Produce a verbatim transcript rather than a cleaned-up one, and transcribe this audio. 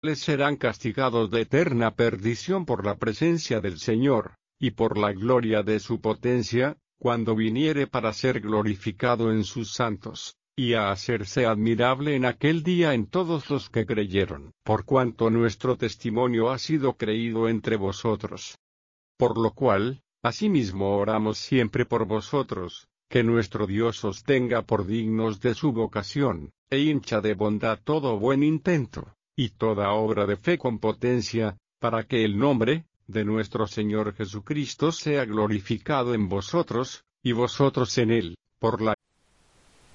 les serán castigados de eterna perdición por la presencia del Señor, y por la gloria de su potencia, cuando viniere para ser glorificado en sus santos, y a hacerse admirable en aquel día en todos los que creyeron, por cuanto nuestro testimonio ha sido creído entre vosotros. Por lo cual, asimismo oramos siempre por vosotros, que nuestro Dios os tenga por dignos de su vocación, e hincha de bondad todo buen intento, y toda obra de fe con potencia, para que el nombre de nuestro Señor Jesucristo sea glorificado en vosotros, y vosotros en Él, por la